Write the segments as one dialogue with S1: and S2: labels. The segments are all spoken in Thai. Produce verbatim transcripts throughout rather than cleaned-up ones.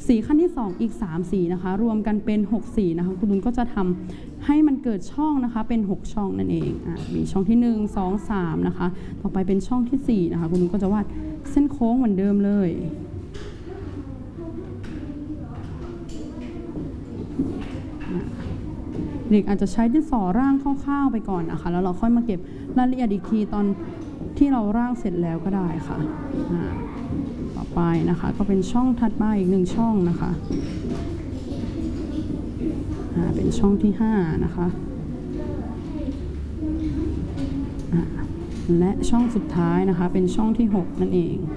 S1: สีขั้นที่สองอีกสามสีนะคะรวมกันเป็นหกสีนะคะคุณลุงก็จะทำให้มันเกิดช่องนะคะเป็นหกช่องนั่นเองอ่ะมีช่องที่หนึ่ง สอง สามนะคะต่อไปเป็นช่องที่สี่นะคะคุณลุงก็จะวาดเส้นโค้งเหมือนเดิมเลยเด็กอาจจะใช้ดินสอร่างคร่าวๆไปก่อนนะคะแล้วเราค่อยมาเก็บรายละเอียดอีกทีตอนที่เราร่างเสร็จแล้วก็ได้ค่ะต่อไปนะคะก็เป็นช่องถัดมาอีกหนึ่งช่องนะคะเป็นช่องที่ห้านะคะและช่องสุดท้ายนะคะเป็นช่องที่หกนั่นเอง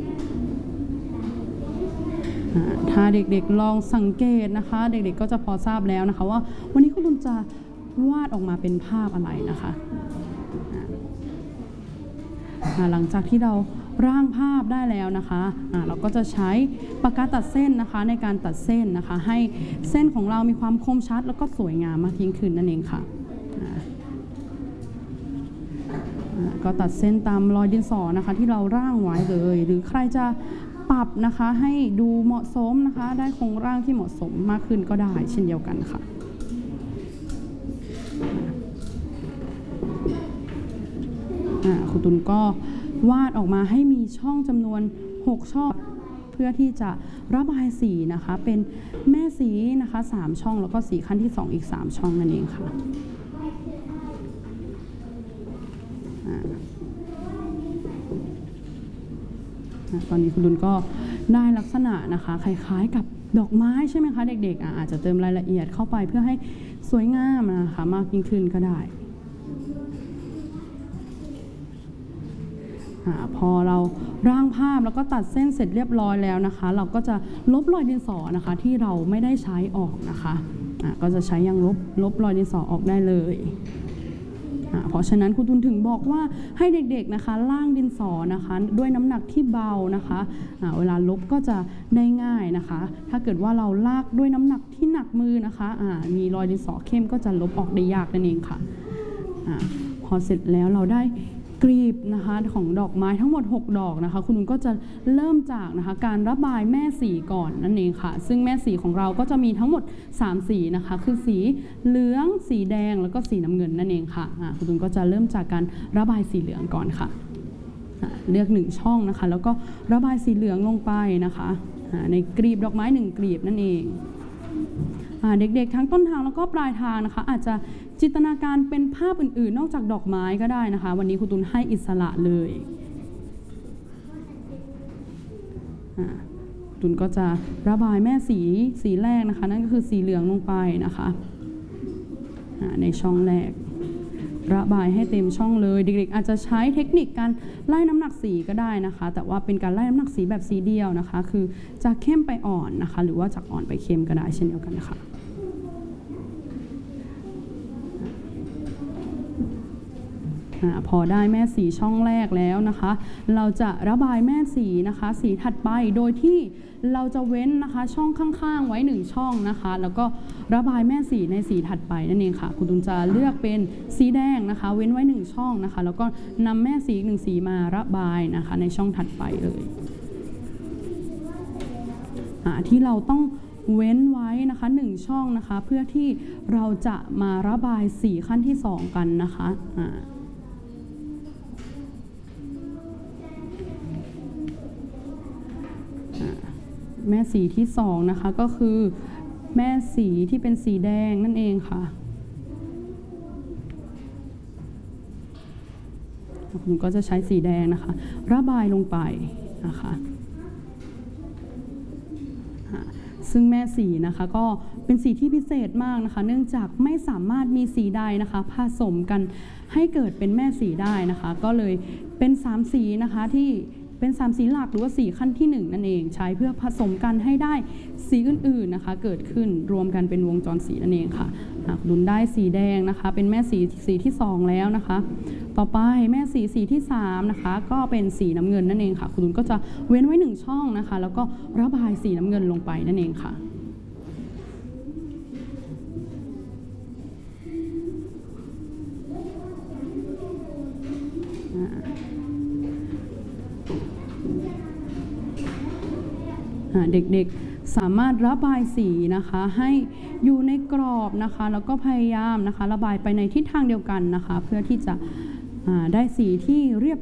S1: ถ้าเด็กๆลองสังเกตนะคะเด็กๆก็จะพอทราบแล้วนะคะว่าวันนี้คุณลุงจะวาดออกมาเป็นภาพอะไรนะคะหลังจากที่เราร่างภาพได้แล้วนะคะเราก็จะใช้ปากกาตัดเส้นนะคะในการตัดเส้นนะคะให้เส้นของเรามีความคมชัดแล้วก็สวยงามมากยิ่งขึ้นนั่นเองค่ะก็ตัดเส้นตามรอยดินสอนะคะที่เราร่างไว้เลยหรือใครจะปรับนะคะให้ดูเหมาะสมนะคะได้โครงร่างที่เหมาะสมมากขึ้นก็ได้เช่นเดียวกันค่ะคุณตุลก็วาดออกมาให้มีช่องจำนวนหกช่องเพื่อที่จะระบายสีนะคะเป็นแม่สีนะคะสามช่องแล้วก็สีขั้นที่สองอีกสามช่องนั่นเองค่ะตอนนี้คุณดุลก็ได้ลักษณะนะคะคล้ายๆกับดอกไม้ใช่ไหมคะเด็กๆ อ, อาจจะเติมรายละเอียดเข้าไปเพื่อให้สวยงามนะคะมากยิ่งขึ้นก็ได้พอเราร่างภาพแล้วก็ตัดเส้นเสร็จเรียบร้อยแล้วนะคะเราก็จะลบรอยดินสอนะคะที่เราไม่ได้ใช้ออกนะคะก็จะใช้ยังลบลบรอยดินสอออกได้เลยเพราะฉะนั้นคุณตุลถึงบอกว่าให้เด็กๆนะคะล่างดินสอนะคะด้วยน้ำหนักที่เบานะคะเวลาลบก็จะได้ง่ายนะคะถ้าเกิดว่าเราลากด้วยน้ำหนักที่หนักมือนะคะมีรอยดินสอเข้มก็จะลบออกได้ยากนั่นเองค่ะพอเสร็จแล้วเราได้กลีบนะคะของดอกไม้ทั้งหมดหกดอกนะคะคุณลุงก็จะเริ่มจากนะคะการระบายแม่สีก่อนนั่นเองค่ะซึ่งแม่สีของเราก็จะมีทั้งหมดสามสีนะคะคือสีเหลืองสีแดงแล้วก็สีน้ำเงินนั่นเองค่ะคุณลุงก็จะเริ่มจากการระบายสีเหลืองก่อนค่ะเลือกหนึ่งช่องนะคะแล้วก็ระบายสีเหลืองลงไปนะคะในกลีบดอกไม้หนึ่งกลีบนั่นเองเด็กๆทั้งต้นทางแล้วก็ปลายทางนะคะอาจจะจินตนาการเป็นภาพอื่นๆนอกจากดอกไม้ก็ได้นะคะวันนี้ครูตุลให้อิสระเลยตุลก็จะระบายแม่สีสีแรกนะคะนั่นก็คือสีเหลืองลงไปนะคะในช่องแรกระบายให้เต็มช่องเลยเด็กๆอาจจะใช้เทคนิคการไล่น้ำหนักสีก็ได้นะคะแต่ว่าเป็นการไล่น้ำหนักสีแบบสีเดียวนะคะคือจากเข้มไปอ่อนนะคะหรือว่าจากอ่อนไปเข้มก็ได้เช่นเดียวกันนะคะพอได้แม่สีช่องแรกแล้วนะคะเราจะระบายแม่สีนะคะสีถัดไปโดยที่เราจะเว้นนะคะช่องข้างๆไว้หนึ่งช่องนะคะแล้วก็ระบายแม่สีในสีถัดไปนั่นเองค่ะคุณตุลจะเลือกเป็นสีแดงนะคะเว้นไว้หนึ่งช่องนะคะแล้วก็นำแม่สีอีกหนึ่งสีมาระบายนะคะในช่องถัดไปเลยที่เราต้องเว้นไว้นะคะหนึ่งช่องนะคะเพื่อที่เราจะมาระบายสีขั้นที่สองกันนะคะแม่สีที่สองนะคะก็คือแม่สีที่เป็นสีแดงนั่นเองค่ะผมก็จะใช้สีแดงนะคะระบายลงไปนะคะซึ่งแม่สีนะคะก็เป็นสีที่พิเศษมากนะคะเนื่องจากไม่สามารถมีสีใดนะคะผสมกันให้เกิดเป็นแม่สีได้นะคะก็เลยเป็นสามสีนะคะที่เป็นสามสีหลักหรือว่าสีขั้นที่หนึ่งนั่นเองใช้เพื่อผสมกันให้ได้สีอื่นๆนะคะเกิดขึ้นรวมกันเป็นวงจรสีนั่นเองค่ะดุลได้สีแดงนะคะเป็นแม่สีสีที่สองแล้วนะคะต่อไปแม่สีสีที่สามนะคะก็เป็นสีน้ำเงินนั่นเองค่ะคุณดุลก็จะเว้นไว้หนึ่งช่องนะคะแล้วก็ระบายสีน้ำเงินลงไปนั่นเองค่ะเด็กๆสามารถระบายสีนะคะให้อยู่ในกรอบนะคะแล้วก็พยายามนะคะระบายไปในทิศทางเดียวกันนะคะเพื่อที่จะได้สีที่เรียบ